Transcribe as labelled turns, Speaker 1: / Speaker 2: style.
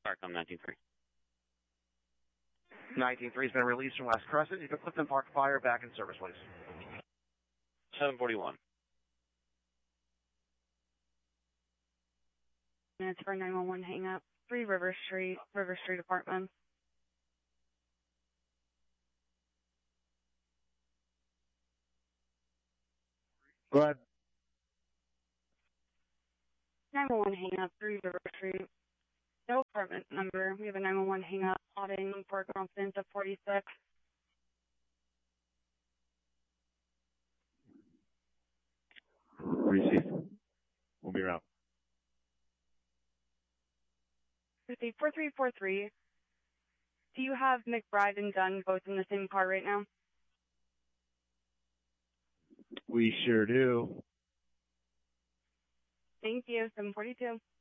Speaker 1: Starcom 19-3.
Speaker 2: 19-3 has been released from West Crescent. You can Clifton Park Fire back in service, please.
Speaker 1: 741.
Speaker 3: Minutes for 911 hang up. 3 River Street Apartments.
Speaker 4: Go ahead.
Speaker 3: 911 hang up. 3 River Street. No apartment number. We have a 911 hang up. Plotting for confidence of 46.
Speaker 4: Receive. We'll be around.
Speaker 3: Receive 4343. Do you have McBride and Dunn both in the same car right now?
Speaker 4: We sure do.
Speaker 3: Thank you. 742.